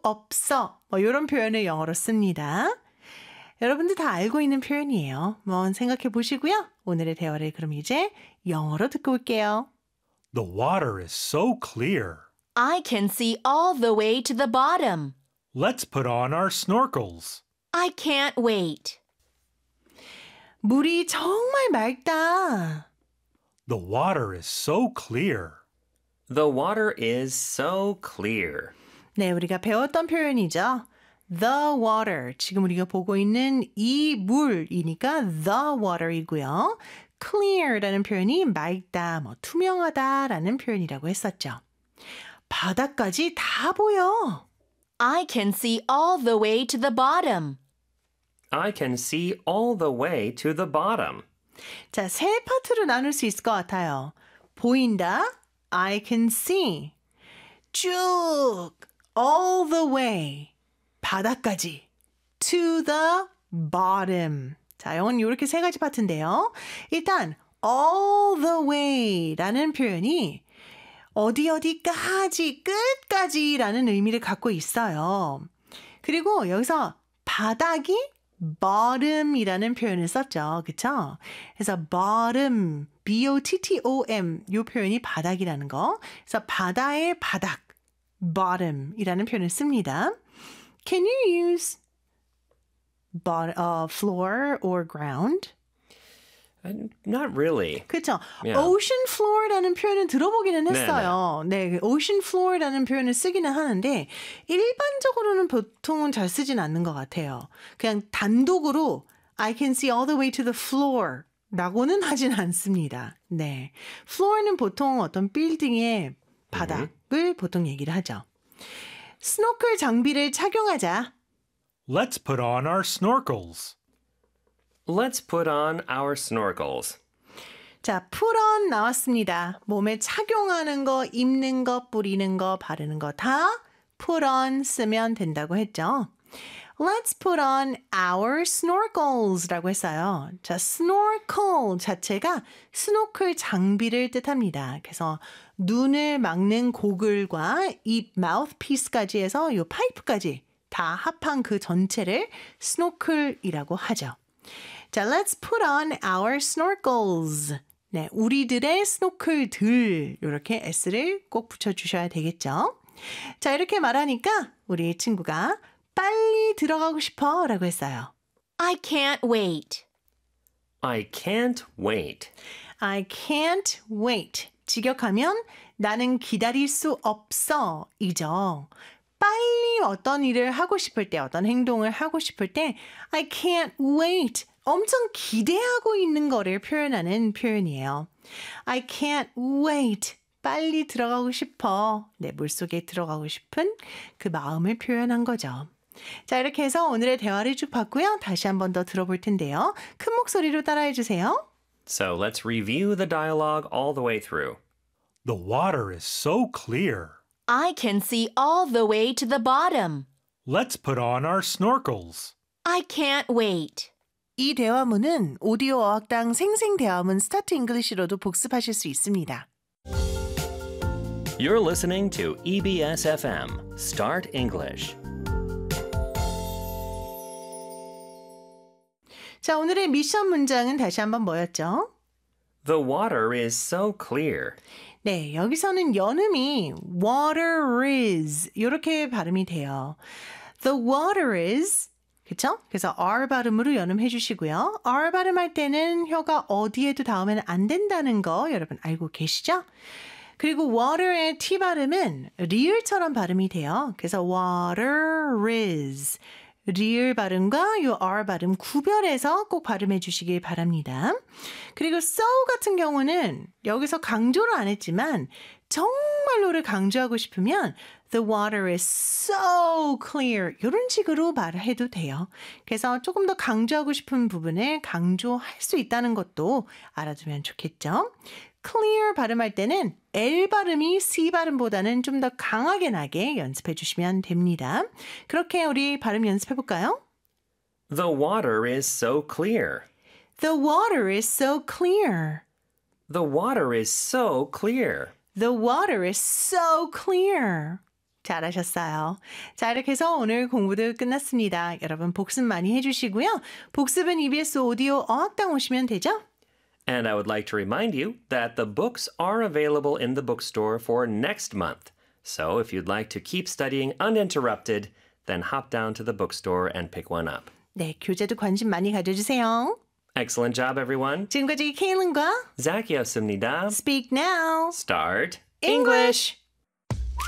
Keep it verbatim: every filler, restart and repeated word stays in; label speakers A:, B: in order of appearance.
A: 없어. 뭐 이런 표현을 영어로 씁니다. 여러분들 다 알고 있는 표현이에요. 한번 생각해 보시고요. 오늘의 대화를 그럼 이제 영어로 듣고 올게요.
B: The water is so clear.
C: I can see all the way to the bottom.
B: Let's put on our snorkels.
C: I can't wait.
A: 물이 정말 맑다.
B: The water is so clear.
D: The water is so clear.
A: 네, 우리가 배웠던 표현이죠. The water. 지금 우리가 보고 있는 이 물이니까 the water이고요. clear라는 표현이 맑다, 뭐 투명하다라는 표현이라고 했었죠. 바닥까지 다 보여.
C: I can see all the way to the bottom.
D: I can see all the way to the bottom.
A: 자, 세 파트로 나눌 수 있을 것 같아요. 보인다, I can see. 쭉, all the way, 바닥까지, to the bottom. 자, 영어는 이렇게 세 가지 파트인데요. 일단 all the way라는 표현이 어디 어디까지, 끝까지라는 의미를 갖고 있어요. 그리고 여기서 바닥이 bottom이라는 표현을 썼죠. 그쵸? 그래서 bottom, B O T T O M 이 표현이 바닥이라는 거. 그래서 바다의 바닥, bottom이라는 표현을 씁니다. Can you use bot, uh, floor or ground?
D: Uh, Not really.
A: 그렇죠.
D: Yeah.
A: ocean floor라는 표현은 들어보기는 했어요. 네, 네, ocean floor라는 표현을 쓰기는 하는데 일반적으로는 보통은 잘 쓰진 않는 것 같아요. 그냥 단독으로 I can see all the way to the floor 라고는 하진 않습니다. 네, floor는 보통 어떤 빌딩의 바닥을 mm-hmm. 보통 얘기를 하죠. 스노클 장비를 착용하자.
B: Let's put on our snorkels.
D: Let's put on our snorkels.
A: 자, put on 나왔습니다. 몸에 착용하는 거, 입는 거, 뿌리는 거, 바르는 거 다 put on 쓰면 된다고 했죠. Let's put on our snorkels 라고 했어요. 자, snorkel 자체가 스노클 장비를 뜻합니다. 그래서 눈을 막는 고글과 입, mouthpiece까지 해서 이 파이프까지 다 합한 그 전체를 snorkel이라고 하죠. 자, let's put on our snorkels. 네, 우리들의 스노클들 이렇게 s를 꼭 붙여주셔야 되겠죠. 자, 이렇게 말하니까 우리 친구가 빨리 들어가고 싶어 라고 했어요.
C: I can't wait.
D: I can't wait.
A: I can't wait. 직역하면 나는 기다릴 수 없어 이죠. 빨리 어떤 일을 하고 싶을 때, 어떤 행동을 하고 싶을 때 I can't wait. 엄청 기대하고 있는 거를 표현하는 표현이에요. I can't wait. 빨리 들어가고 싶어. 네, 물속에 들어가고 싶은 그 마음을 표현한 거죠. 자, 이렇게 해서 오늘의 대화를 쭉 봤고요. 다시 한 번 더 들어볼 텐데요. 큰 목소리로 따라해 주세요.
D: So let's review the dialogue all the way through.
B: The water is so clear.
C: I can see all the way to the bottom.
B: Let's put on our snorkels.
C: I can't wait.
A: 이 대화문은 오디오 어학당 생생대화문 스타트 잉글리시로도 복습하실 수 있습니다.
D: You're listening to E B S F M, Start English.
A: 자, 오늘의 미션 문장은 다시 한번 뭐였죠?
D: The water is so clear.
A: 네, 여기서는 연음이 water is 이렇게 발음이 돼요. The water is 그쵸? 그래서 R 발음으로 연음해 주시고요. R 발음할 때는 혀가 어디에도 닿으면 안 된다는 거 여러분 알고 계시죠? 그리고 water의 T 발음은 리을처럼 발음이 돼요. 그래서 water is 리을 발음과 요 R 발음 구별해서 꼭 발음해 주시길 바랍니다. 그리고 so 같은 경우는 여기서 강조를 안 했지만 정말로를 강조하고 싶으면 The water is so clear 이런 식으로 말을 해도 돼요. 그래서 조금 더 강조하고 싶은 부분을 강조할 수 있다는 것도 알아두면 좋겠죠. clear 발음할 때는 L 발음이 C 발음보다는 좀 더 강하게 나게 연습해 주시면 됩니다. 그렇게 우리 발음 연습해 볼까요?
D: The water is so clear.
A: The water is so clear.
D: The water is so clear.
A: The water is so clear. 잘하셨어요. 자, 이렇게 해서 오늘 공부도 끝났습니다. 여러분 복습 많이 해주시고요. 복습은 이비에스 오디오 어학당 오시면 되죠?
D: And I would like to remind you that the books are available in the bookstore for next month. So if you'd like to keep studying uninterrupted, then hop down to the bookstore and pick one up.
A: 네, 교재도 관심 많이 가져주세요.
D: Excellent job, everyone.
A: 지금까지 케일린과
D: Zachy였습니다.
A: Speak Now
D: Start
A: English.